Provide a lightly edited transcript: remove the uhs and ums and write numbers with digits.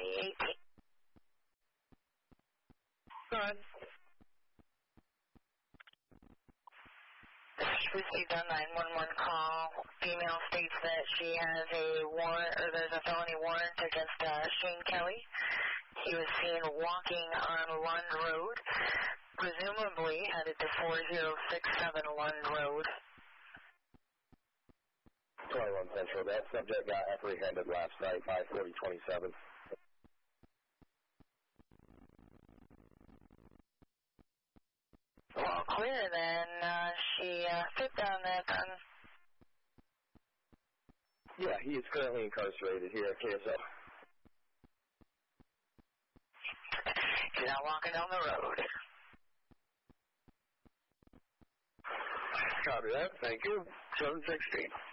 318. Go ahead. Received a 911 call. Female states that she has a warrant, or there's a felony warrant against Shane Kelly. He was seen walking on Lund Road, presumably headed to 4067 Lund Road. 21 Central. That subject got apprehended last night by 4027. Well, clear then. She fit down that then. Yeah, he is currently incarcerated here at KSO. He's not walking down the road. Copy that. Thank you. 716.